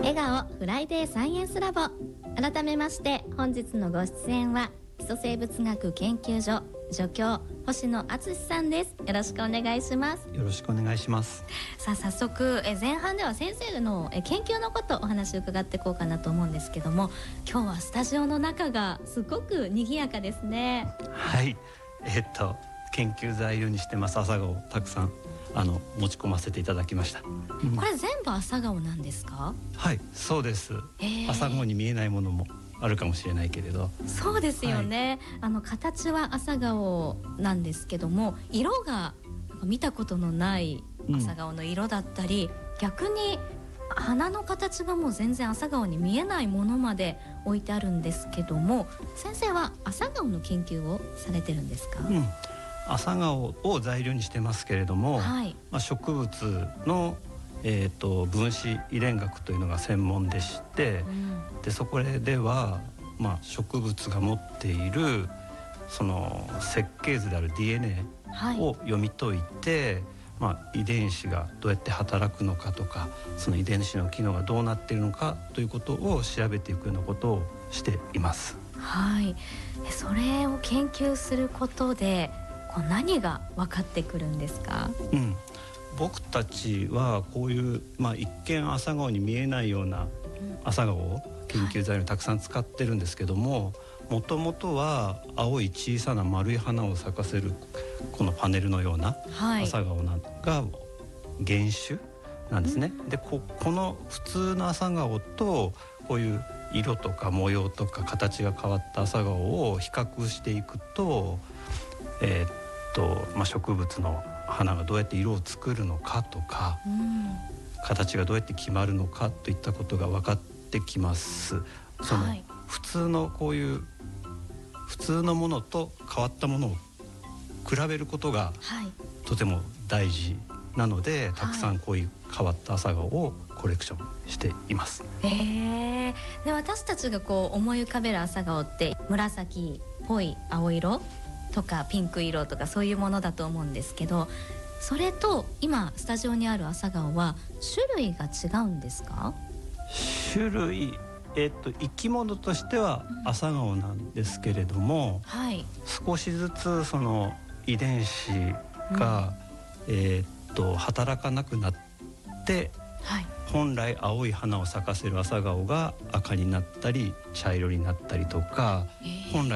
笑顔フライデーサイエンスラボ。改めまして本日のご出演は基礎生物学研究所助教星野敦さんです。よろしくお願いします。 よろしくお願いします。 さあ早速前半では先生の研究のことお話を伺っていこうかなと思うんですけども、今日はスタジオの中がすごく賑やかですね。 はい、研究材料にしてます朝顔をたくさん持ち込ませていただきました。 これ全部朝顔なんですか？ はい、そうです。朝顔に見えないものもあるかもしれないけれど、 そうですよね、形は朝顔なんですけども、色が見たことのない朝顔の色だったり、逆に花の形がもう全然朝顔に見えないものまで置いてあるんですけども、先生は朝顔の研究をされてるんですか？ 朝顔を材料にしてますけれども、植物の、分子遺伝学というのが専門でして、でそこでは、植物が持っているその設計図である DNA を読み解いて、遺伝子がどうやって働くのかとか、その遺伝子の機能がどうなっているのかということを調べていくようなことをしています。 はい、それを研究することで何が分かってくるんですか？ 僕たちはこういう、一見朝顔に見えないような朝顔を研究材料にたくさん使ってるんですけども、もともとは青い小さな丸い花を咲かせるこのパネルのような朝顔が原種なんですね。でこの普通の朝顔とこういう色とか模様とか形が変わった朝顔を比較していくと、植物の花がどうやって色を作るのかとか、形がどうやって決まるのかといったことが分かってきます。その普通のこういう普通のものと変わったものを比べることがとても大事なので、たくさんこういう変わった朝顔をコレクションしています。 で私たちが思い浮かべる朝顔って紫っぽい青色とかピンク色とかそういうものだと思うんですけど、それと今スタジオにある朝顔は種類が違うんですか？ 種類、生き物としては朝顔なんですけれども、少しずつその遺伝子が、働かなくなって、本来青い花を咲かせる朝顔が赤になったり茶色になったりとか、本来